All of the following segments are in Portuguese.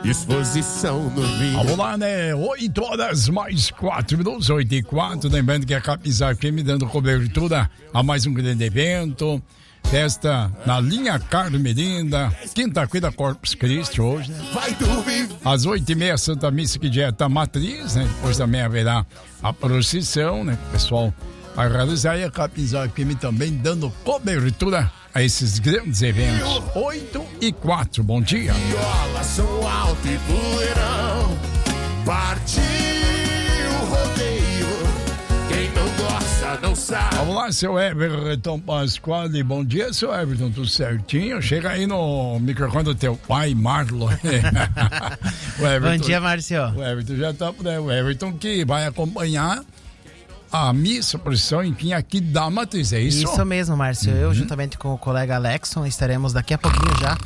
disposição no vinho. Vamos lá, né? 8 horas mais 4 minutos, 8h04. Lembrando que a Capizar me dando cobertura a mais um grande evento. Festa na linha Carmelinda, quinta-feira Corpus Christi hoje, né? Às 8h30, Santa Missa que dieta matriz, né? Depois também haverá a procissão, né? O pessoal vai realizar e a Capizar também dando cobertura a esses grandes eventos. 8h04, bom dia. Viola, som alto e poeirão, partiu o rodeio, quem não gosta não sabe. Vamos lá, seu Everton Pasquale, bom dia, seu Everton, tudo certinho? Chega aí no microfone do teu pai, Marlon. Bom dia, Márcio. O Everton já tá por aí, o Everton que vai acompanhar a missa, a procissão, enfim, aqui da Matriz, é isso? Isso mesmo, Márcio. Eu, juntamente com o colega Alexson, estaremos daqui a pouquinho já.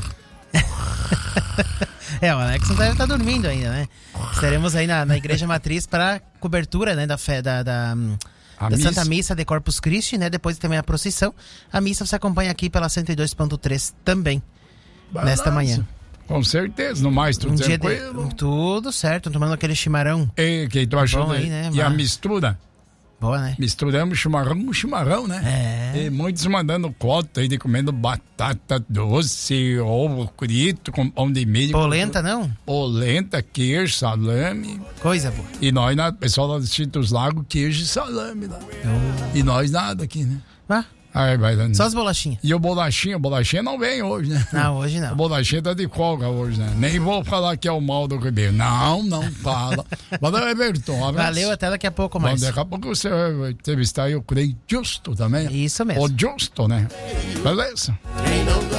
O Alexson deve estar dormindo ainda, né? Estaremos aí na Igreja Matriz para cobertura, né, da Santa Missa de Corpus Christi, né? Depois também a procissão. A missa você acompanha aqui pela 102.3 também, nesta manhã. Com certeza, no mais tudo tranquilo. Tudo certo, tomando aquele chimarrão. E que tu achou aí, né? E a mistura? Boa, né? Misturamos chimarrão, né? E muitos mandando cota aí de comendo batata doce, ovo frito com pão de milho. Polenta, não? Polenta, queijo, salame. Coisa boa. E nós, pessoal lá do Distrito dos Lagos, queijo e salame lá. E nós nada aqui, né? Vai, só as bolachinhas. E o bolachinha não vem hoje, né? Não, hoje não. O bolachinha tá de folga hoje, né? Nem vou falar que é o mal do Ribeiro. Não fala. Valeu, Everton. Valeu, até daqui a pouco mais. Daqui a pouco você vai entrevistar, eu creio, Justo também. Isso mesmo. O Justo, né? Beleza?